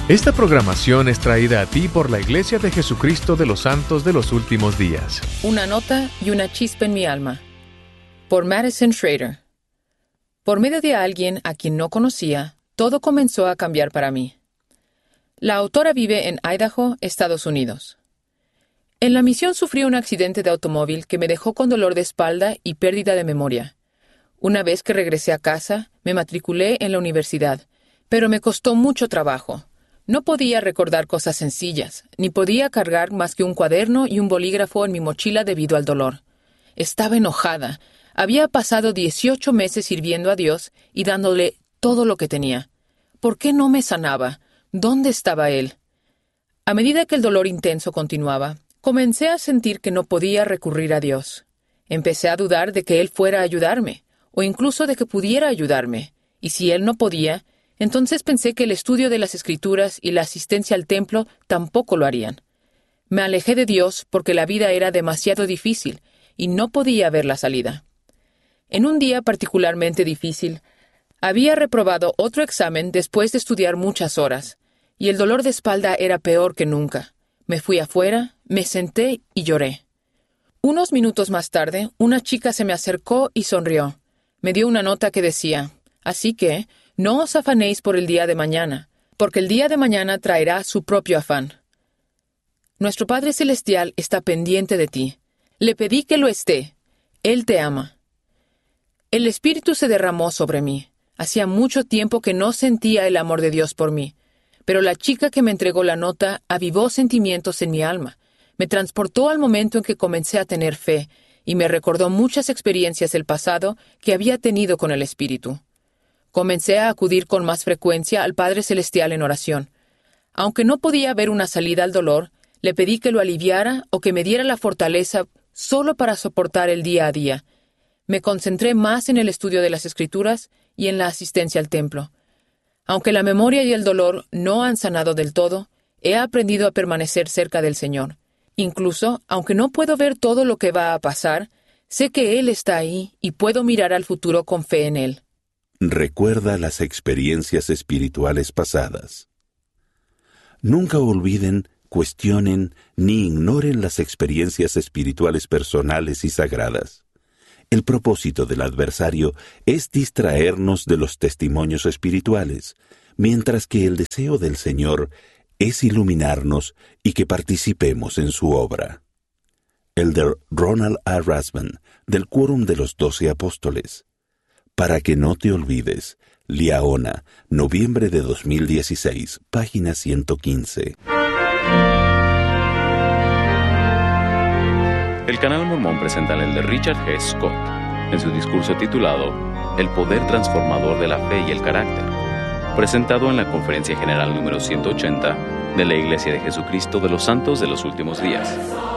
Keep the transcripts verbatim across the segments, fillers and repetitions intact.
Esta programación es traída a ti por la Iglesia de Jesucristo de los Santos de los Últimos Días. Una nota y una chispa en mi alma. Por Madison Schrader. Por medio de alguien a quien no conocía, todo comenzó a cambiar para mí. La autora vive en Idaho, Estados Unidos. En la misión sufrí un accidente de automóvil que me dejó con dolor de espalda y pérdida de memoria. Una vez que regresé a casa, me matriculé en la universidad, pero me costó mucho trabajo. No podía recordar cosas sencillas, ni podía cargar más que un cuaderno y un bolígrafo en mi mochila debido al dolor. Estaba enojada. Había pasado dieciocho meses sirviendo a Dios y dándole todo lo que tenía. ¿Por qué no me sanaba? ¿Dónde estaba Él? A medida que el dolor intenso continuaba, comencé a sentir que no podía recurrir a Dios. Empecé a dudar de que Él fuera a ayudarme, o incluso de que pudiera ayudarme. Y si Él no podía, entonces pensé que el estudio de las Escrituras y la asistencia al templo tampoco lo harían. Me alejé de Dios porque la vida era demasiado difícil y no podía ver la salida. En un día particularmente difícil, había reprobado otro examen después de estudiar muchas horas, y el dolor de espalda era peor que nunca. Me fui afuera, me senté y lloré. Unos minutos más tarde, una chica se me acercó y sonrió. Me dio una nota que decía: «Así que, no os afanéis por el día de mañana, porque el día de mañana traerá su propio afán». Nuestro Padre Celestial está pendiente de ti. Le pedí que lo esté. Él te ama. El Espíritu se derramó sobre mí. Hacía mucho tiempo que no sentía el amor de Dios por mí, pero la chica que me entregó la nota avivó sentimientos en mi alma. Me transportó al momento en que comencé a tener fe y me recordó muchas experiencias del pasado que había tenido con el Espíritu. Comencé a acudir con más frecuencia al Padre Celestial en oración. Aunque no podía ver una salida al dolor, le pedí que lo aliviara o que me diera la fortaleza solo para soportar el día a día. Me concentré más en el estudio de las Escrituras y en la asistencia al templo. Aunque la memoria y el dolor no han sanado del todo, he aprendido a permanecer cerca del Señor. Incluso, aunque no puedo ver todo lo que va a pasar, sé que Él está ahí y puedo mirar al futuro con fe en Él. Recuerda las experiencias espirituales pasadas. Nunca olviden, cuestionen ni ignoren las experiencias espirituales personales y sagradas. El propósito del adversario es distraernos de los testimonios espirituales, mientras que el deseo del Señor es iluminarnos y que participemos en su obra. Elder Ronald A. Rasband, del Quórum de los Doce Apóstoles. Para que no te olvides, Liaona, noviembre de dos mil dieciséis, página ciento quince. El Canal Mormón presenta al elder Richard G. Scott en su discurso titulado El poder transformador de la fe y el carácter, presentado en la Conferencia General número ciento ochenta de la Iglesia de Jesucristo de los Santos de los Últimos Días.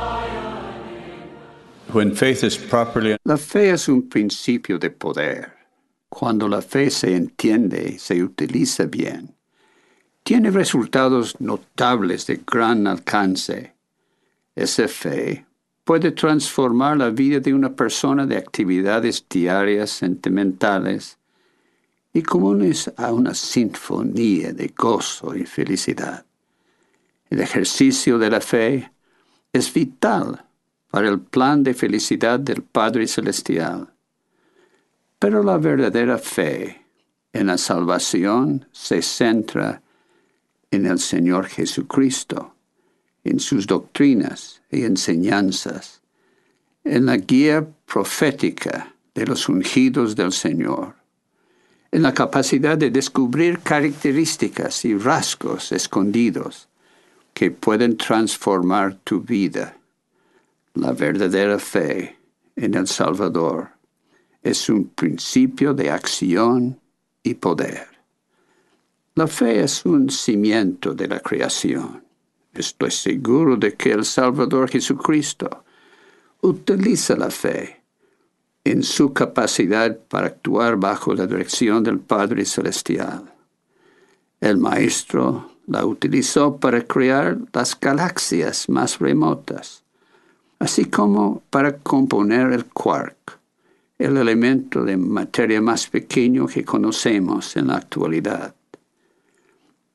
La fe es un principio de poder. Cuando la fe se entiende y se utiliza bien, tiene resultados notables de gran alcance. Esa fe puede transformar la vida de una persona de actividades diarias sentimentales y comunes a una sinfonía de gozo y felicidad. El ejercicio de la fe es vital para el plan de felicidad del Padre Celestial. Pero la verdadera fe en la salvación se centra en el Señor Jesucristo, en sus doctrinas y enseñanzas, en la guía profética de los ungidos del Señor, en la capacidad de descubrir características y rasgos escondidos que pueden transformar tu vida. La verdadera fe en el Salvador es un principio de acción y poder. La fe es un cimiento de la creación. Estoy seguro de que el Salvador Jesucristo utiliza la fe en su capacidad para actuar bajo la dirección del Padre Celestial. El Maestro la utilizó para crear las galaxias más remotas, así como para componer el quark, el elemento de materia más pequeño que conocemos en la actualidad.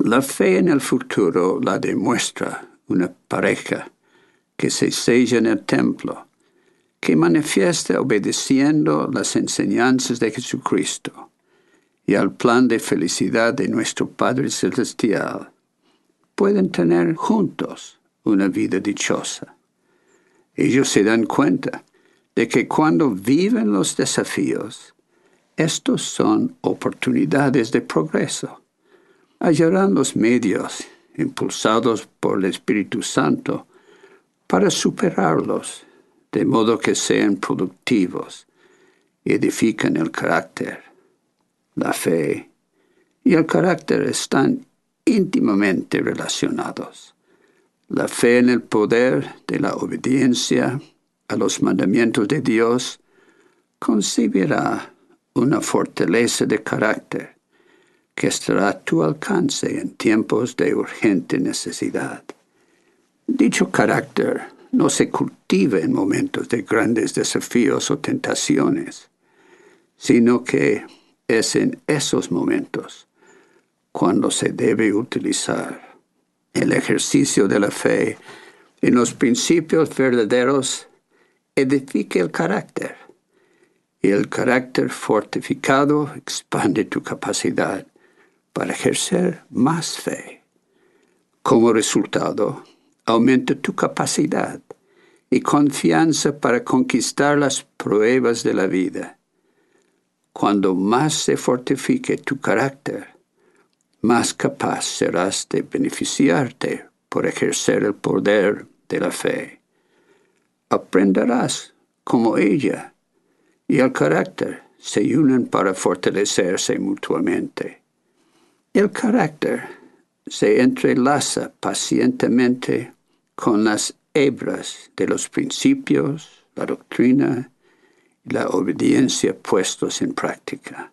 La fe en el futuro la demuestra una pareja que se sella en el templo, que manifiesta obedeciendo las enseñanzas de Jesucristo y al plan de felicidad de nuestro Padre Celestial, pueden tener juntos una vida dichosa. Ellos se dan cuenta de que cuando viven los desafíos, estos son oportunidades de progreso. Hallarán los medios, impulsados por el Espíritu Santo, para superarlos, de modo que sean productivos y edifican el carácter. La fe y el carácter están íntimamente relacionados. La fe en el poder de la obediencia a los mandamientos de Dios concebirá una fortaleza de carácter que estará a tu alcance en tiempos de urgente necesidad. Dicho carácter no se cultiva en momentos de grandes desafíos o tentaciones, sino que es en esos momentos cuando se debe utilizar el ejercicio de la fe en los principios verdaderos. Edifica el carácter, y el carácter fortificado expande tu capacidad para ejercer más fe. Como resultado, aumenta tu capacidad y confianza para conquistar las pruebas de la vida. Cuando más se fortifique tu carácter, más capaz serás de beneficiarte por ejercer el poder de la fe. Aprenderás como ella y el carácter se unen para fortalecerse mutuamente. El carácter se entrelaza pacientemente con las hebras de los principios, la doctrina y la obediencia puestos en práctica.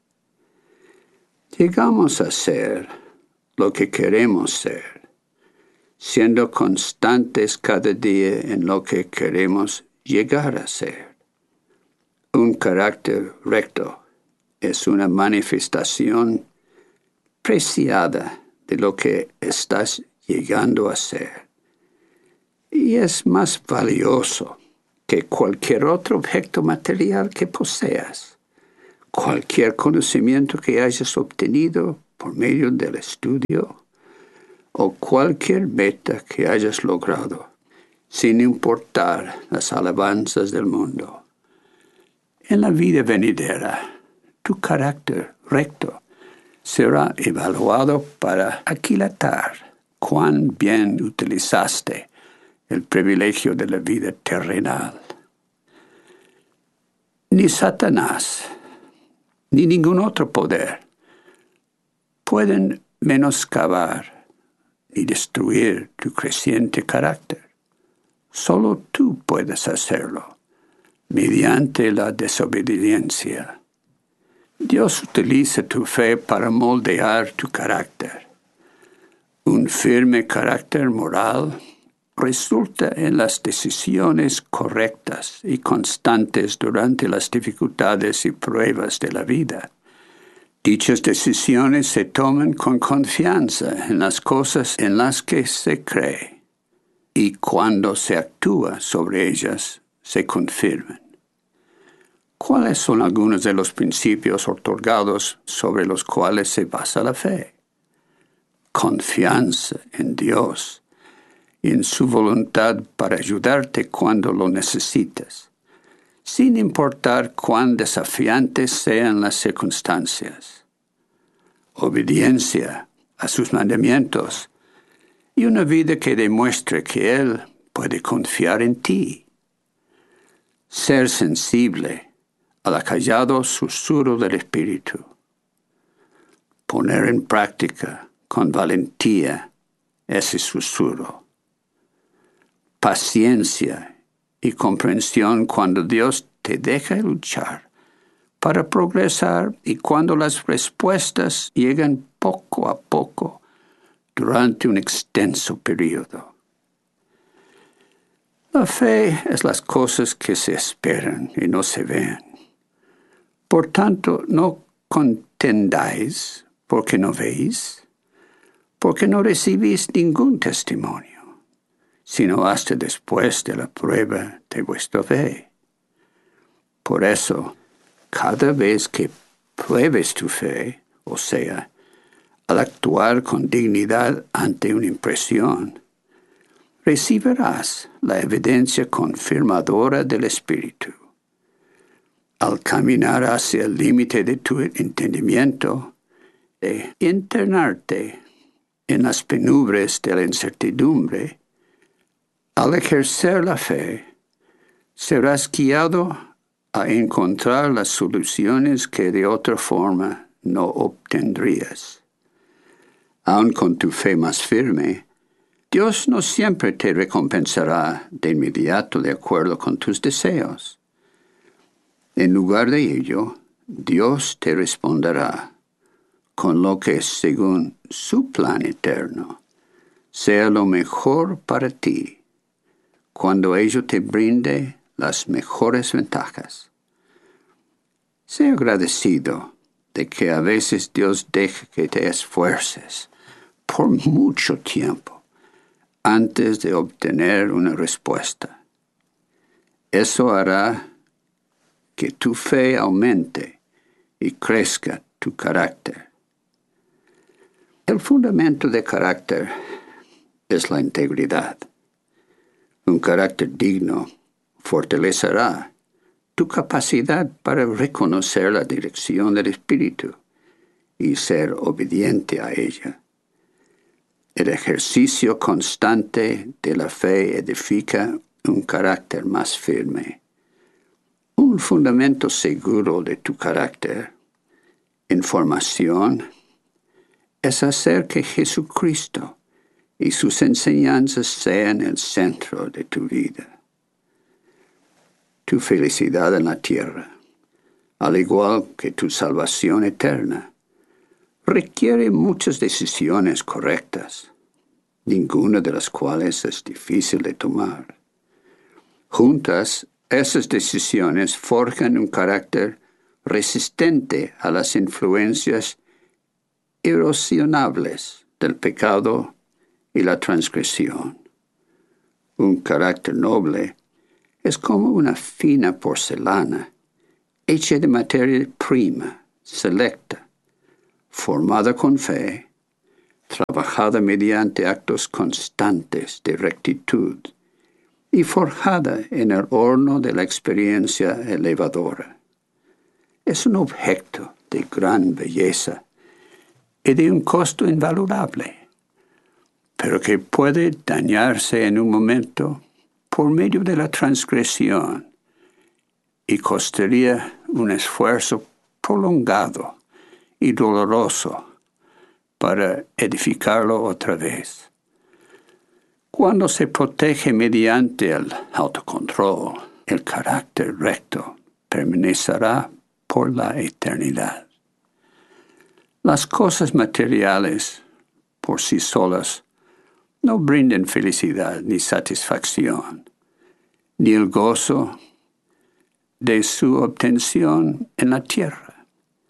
Llegamos a ser lo que queremos ser, siendo constantes cada día en lo que queremos llegar a ser. Un carácter recto es una manifestación preciada de lo que estás llegando a ser, y es más valioso que cualquier otro objeto material que poseas, cualquier conocimiento que hayas obtenido por medio del estudio, o cualquier meta que hayas logrado, sin importar las alabanzas del mundo. En la vida venidera, tu carácter recto será evaluado para aquilatar cuán bien utilizaste el privilegio de la vida terrenal. Ni Satanás, ni ningún otro poder pueden menoscabar y destruir tu creciente carácter. Solo tú puedes hacerlo, mediante la desobediencia. Dios utiliza tu fe para moldear tu carácter. Un firme carácter moral resulta en las decisiones correctas y constantes durante las dificultades y pruebas de la vida. Dichas decisiones se toman con confianza en las cosas en las que se cree, y cuando se actúa sobre ellas, se confirman. ¿Cuáles son algunos de los principios otorgados sobre los cuales se basa la fe? Confianza en Dios y en su voluntad para ayudarte cuando lo necesitas, sin importar cuán desafiantes sean las circunstancias. Obediencia a sus mandamientos y una vida que demuestre que Él puede confiar en ti. Ser sensible al acallado susurro del Espíritu. Poner en práctica con valentía ese susurro. Paciencia y comprensión cuando Dios te deja luchar para progresar y cuando las respuestas llegan poco a poco durante un extenso periodo. La fe es las cosas que se esperan y no se ven. Por tanto, no contendáis porque no veis, porque no recibís ningún testimonio, sino hasta después de la prueba de vuestra fe. Por eso, cada vez que pruebes tu fe, o sea, al actuar con dignidad ante una impresión, recibirás la evidencia confirmadora del Espíritu. Al caminar hacia el límite de tu entendimiento, de internarte en las penumbres de la incertidumbre, al ejercer la fe, serás guiado a encontrar las soluciones que de otra forma no obtendrías. Aun con tu fe más firme, Dios no siempre te recompensará de inmediato de acuerdo con tus deseos. En lugar de ello, Dios te responderá con lo que, según su plan eterno, sea lo mejor para ti, cuando ello te brinde las mejores ventajas. Sé agradecido de que a veces Dios deje que te esfuerces por mucho tiempo antes de obtener una respuesta. Eso hará que tu fe aumente y crezca tu carácter. El fundamento de carácter es la integridad. Un carácter digno fortalecerá tu capacidad para reconocer la dirección del Espíritu y ser obediente a ella. El ejercicio constante de la fe edifica un carácter más firme. Un fundamento seguro de tu carácter, en formación, es hacer que Jesucristo y sus enseñanzas sean el centro de tu vida. Tu felicidad en la tierra, al igual que tu salvación eterna, requiere muchas decisiones correctas, ninguna de las cuales es difícil de tomar. Juntas, esas decisiones forjan un carácter resistente a las influencias erosionables del pecado y la transgresión. Un carácter noble es como una fina porcelana, hecha de materia prima, selecta, formada con fe, trabajada mediante actos constantes de rectitud y forjada en el horno de la experiencia elevadora. Es un objeto de gran belleza y de un costo invalorable, pero que puede dañarse en un momento por medio de la transgresión y costaría un esfuerzo prolongado y doloroso para edificarlo otra vez. Cuando se protege mediante el autocontrol, el carácter recto permanecerá por la eternidad. Las cosas materiales por sí solas no brindan felicidad ni satisfacción, ni el gozo de su obtención en la tierra,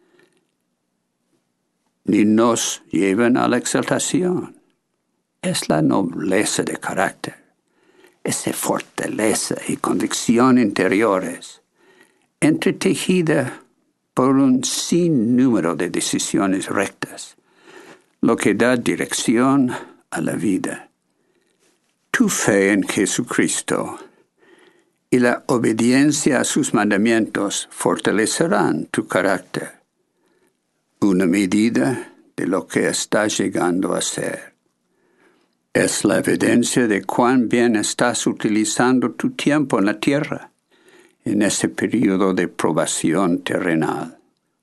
ni nos llevan a la exaltación. Es la nobleza de carácter, esa fortaleza y convicción interiores, entretejida por un sinnúmero de decisiones rectas, lo que da dirección a la vida. Tu fe en Jesucristo y la obediencia a sus mandamientos fortalecerán tu carácter, una medida de lo que estás llegando a ser. Es la evidencia de cuán bien estás utilizando tu tiempo en la tierra, en este periodo de probación terrenal.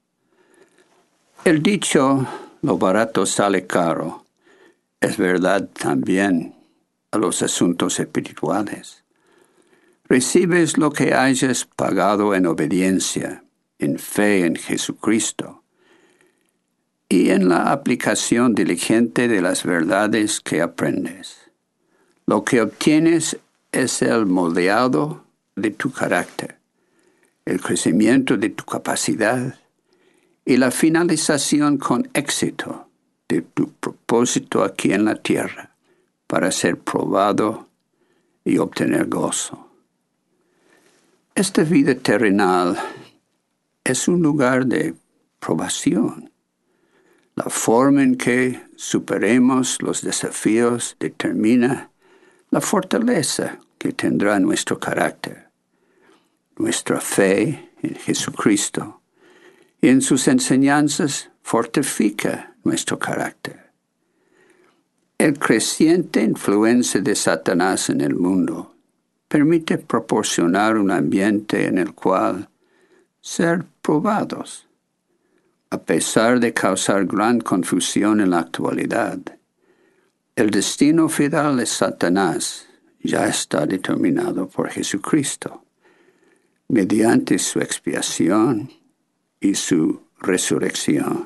El dicho, lo barato sale caro, es verdad también a los asuntos espirituales. Recibes lo que hayas pagado en obediencia, en fe en Jesucristo, y en la aplicación diligente de las verdades que aprendes. Lo que obtienes es el moldeado de tu carácter, el crecimiento de tu capacidad y la finalización con éxito de tu propósito aquí en la tierra para ser probado y obtener gozo. Esta vida terrenal es un lugar de probación. La forma en que superemos los desafíos determina la fortaleza que tendrá nuestro carácter. Nuestra fe en Jesucristo y en sus enseñanzas fortifica nuestro carácter. El creciente influencia de Satanás en el mundo permite proporcionar un ambiente en el cual ser probados. A pesar de causar gran confusión en la actualidad, el destino final de Satanás ya está determinado por Jesucristo, mediante su expiación y su resurrección.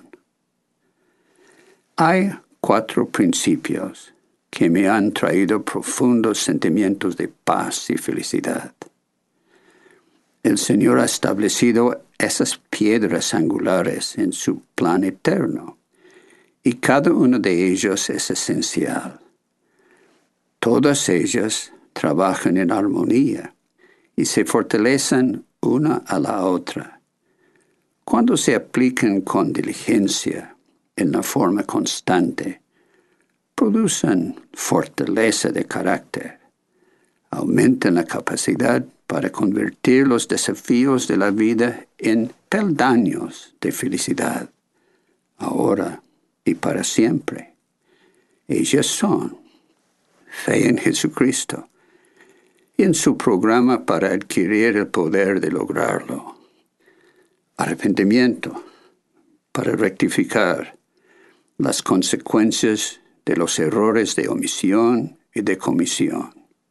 Hay cuatro principios que me han traído profundos sentimientos de paz y felicidad. El Señor ha establecido esas piedras angulares en su plan eterno, y cada uno de ellos es esencial. Todas ellas trabajan en armonía y se fortalecen una a la otra. Cuando se aplican con diligencia en la forma constante, producen fortaleza de carácter, aumentan la capacidad para convertir los desafíos de la vida en peldaños de felicidad, ahora y para siempre. Ellas son fe en Jesucristo y en su programa para adquirir el poder de lograrlo. Arrepentimiento para rectificar las consecuencias de los errores de omisión y de comisión.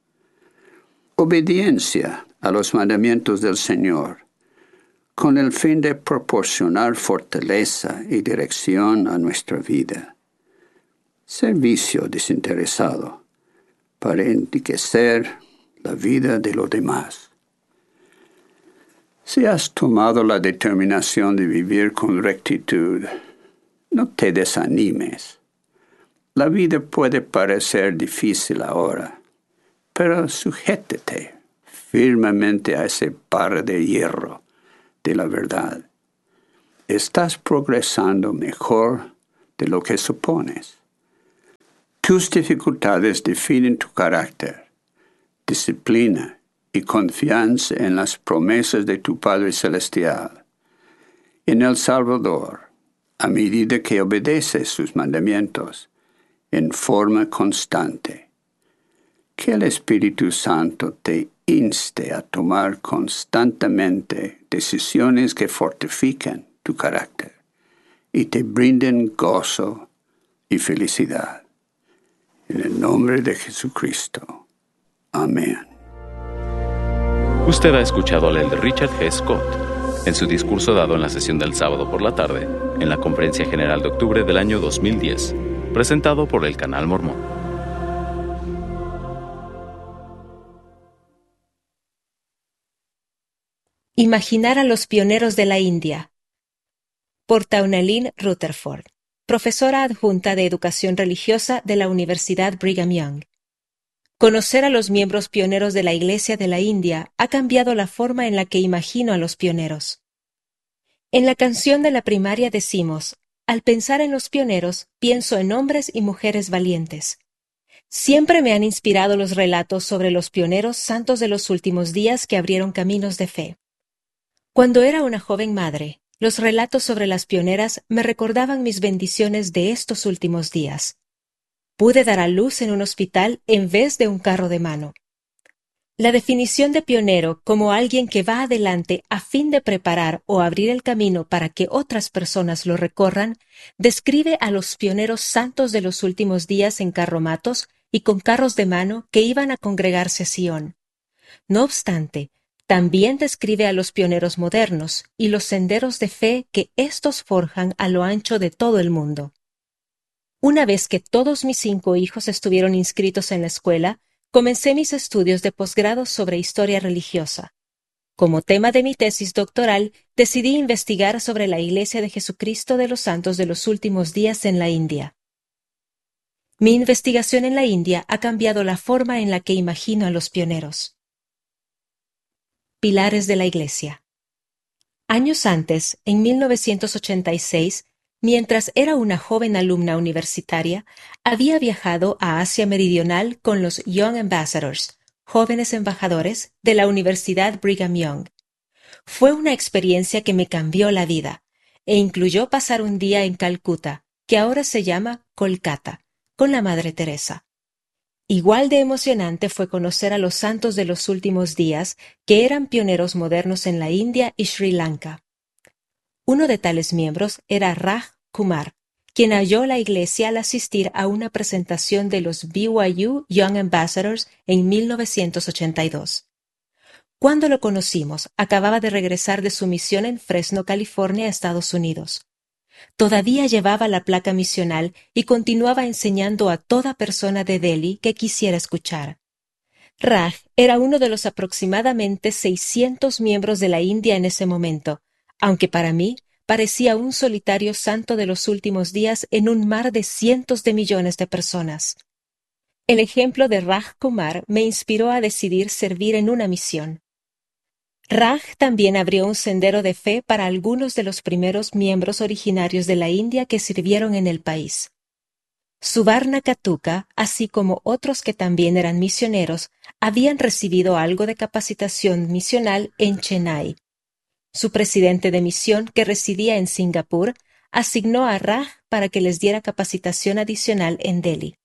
Obediencia a los mandamientos del Señor, con el fin de proporcionar fortaleza y dirección a nuestra vida. Servicio desinteresado, para enriquecer la vida de los demás. Si has tomado la determinación de vivir con rectitud, no te desanimes. La vida puede parecer difícil ahora, pero sujétate firmemente a ese par de hierro de la verdad. Estás progresando mejor de lo que supones. Tus dificultades definen tu carácter, disciplina y confianza en las promesas de tu Padre Celestial, en el Salvador, a medida que obedeces sus mandamientos en forma constante. Que el Espíritu Santo te inste a tomar constantemente decisiones que fortifiquen tu carácter y te brinden gozo y felicidad. En el nombre de Jesucristo. Amén. Usted ha escuchado al elder Richard G. Scott en su discurso dado en la sesión del sábado por la tarde en la Conferencia General de octubre del año dos mil diez, presentado por el Canal Mormón. Imaginar a los pioneros de la India, por Taunaline Rutherford, profesora adjunta de Educación Religiosa de la Universidad Brigham Young. Conocer a los miembros pioneros de la Iglesia de la India ha cambiado la forma en la que imagino a los pioneros. En la canción de la primaria decimos, al pensar en los pioneros, pienso en hombres y mujeres valientes. Siempre me han inspirado los relatos sobre los pioneros santos de los últimos días que abrieron caminos de fe. Cuando era una joven madre, los relatos sobre las pioneras me recordaban mis bendiciones de estos últimos días. Pude dar a luz en un hospital en vez de un carro de mano. La definición de pionero como alguien que va adelante a fin de preparar o abrir el camino para que otras personas lo recorran, describe a los pioneros santos de los últimos días en carromatos y con carros de mano que iban a congregarse a Sion. No obstante, también describe a los pioneros modernos y los senderos de fe que éstos forjan a lo ancho de todo el mundo. Una vez que todos mis cinco hijos estuvieron inscritos en la escuela, comencé mis estudios de posgrado sobre historia religiosa. Como tema de mi tesis doctoral, decidí investigar sobre la Iglesia de Jesucristo de los Santos de los Últimos Días en la India. Mi investigación en la India ha cambiado la forma en la que imagino a los pioneros. Pilares de la Iglesia. Años antes, en mil novecientos ochenta y seis, mientras era una joven alumna universitaria, había viajado a Asia Meridional con los Young Ambassadors, jóvenes embajadores, de la Universidad Brigham Young. Fue una experiencia que me cambió la vida, e incluyó pasar un día en Calcuta, que ahora se llama Kolkata, con la Madre Teresa. Igual de emocionante fue conocer a los santos de los últimos días, que eran pioneros modernos en la India y Sri Lanka. Uno de tales miembros era Raj Kumar, quien halló la iglesia al asistir a una presentación de los B Y U Young Ambassadors en mil novecientos ochenta y dos. Cuando lo conocimos, acababa de regresar de su misión en Fresno, California, Estados Unidos. Todavía llevaba la placa misional y continuaba enseñando a toda persona de Delhi que quisiera escuchar. Raj era uno de los aproximadamente seiscientos miembros de la India en ese momento, aunque para mí parecía un solitario santo de los últimos días en un mar de cientos de millones de personas. El ejemplo de Raj Kumar me inspiró a decidir servir en una misión. Raj también abrió un sendero de fe para algunos de los primeros miembros originarios de la India que sirvieron en el país. Suvarna Katuka, así como otros que también eran misioneros, habían recibido algo de capacitación misional en Chennai. Su presidente de misión, que residía en Singapur, asignó a Raj para que les diera capacitación adicional en Delhi.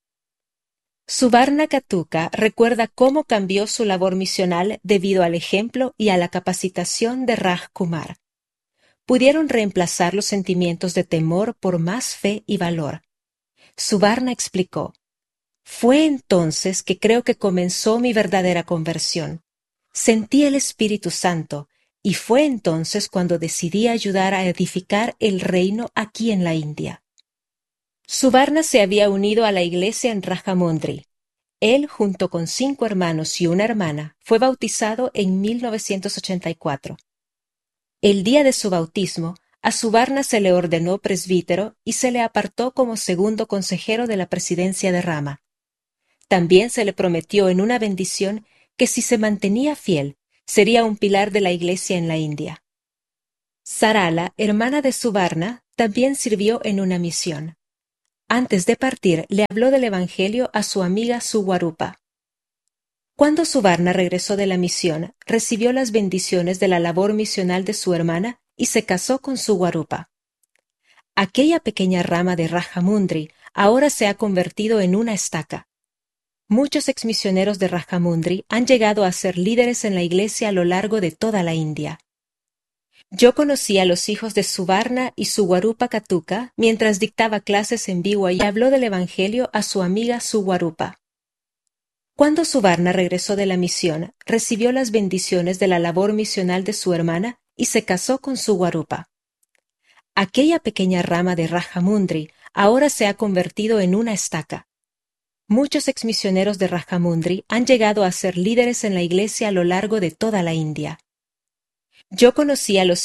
Suvarna Katuka recuerda cómo cambió su labor misional debido al ejemplo y a la capacitación de Raj Kumar. Pudieron reemplazar los sentimientos de temor por más fe y valor. Suvarna explicó: «Fue entonces que creo que comenzó mi verdadera conversión. Sentí el Espíritu Santo, y fue entonces cuando decidí ayudar a edificar el reino aquí en la India». Suvarna se había unido a la iglesia en Rajamundry. Él, junto con cinco hermanos y una hermana, fue bautizado en mil novecientos ochenta y cuatro. El día de su bautismo, a Suvarna se le ordenó presbítero y se le apartó como segundo consejero de la presidencia de Rama. También se le prometió en una bendición que si se mantenía fiel, sería un pilar de la iglesia en la India. Sarala, hermana de Suvarna, también sirvió en una misión. Antes de partir, le habló del Evangelio a su amiga Suwarupa. Cuando Suvarna regresó de la misión, recibió las bendiciones de la labor misional de su hermana y se casó con Suwarupa. Aquella pequeña rama de Rajamundry ahora se ha convertido en una estaca. Muchos exmisioneros de Rajamundry han llegado a ser líderes en la iglesia a lo largo de toda la India. Yo conocí a los hijos de Suvarna y Suwarupa Katuka mientras dictaba clases en B Y U y habló del Evangelio a su amiga Suwarupa. Cuando Suvarna regresó de la misión, recibió las bendiciones de la labor misional de su hermana y se casó con Suwarupa. Aquella pequeña rama de Rajamundry ahora se ha convertido en una estaca. Muchos exmisioneros de Rajamundry han llegado a ser líderes en la iglesia a lo largo de toda la India. Yo conocí a los